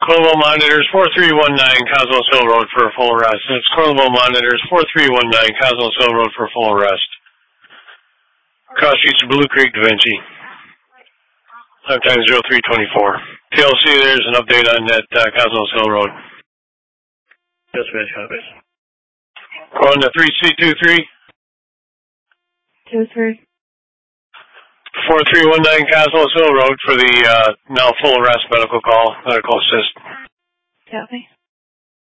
Coralville Monitors 4319 Cosmos Hill Road for a full arrest. It's Coralville Monitors 4319 Cosmos Hill Road for a full arrest. Cross Streets of Blue Creek, Da Vinci. Time 0324. TLC, there's an update on that Cosmos Hill Road. Just finished copies. Going to 3C23. 23. 4319 Cosmos Hill Road for the now full arrest medical call, medical assist. Copy.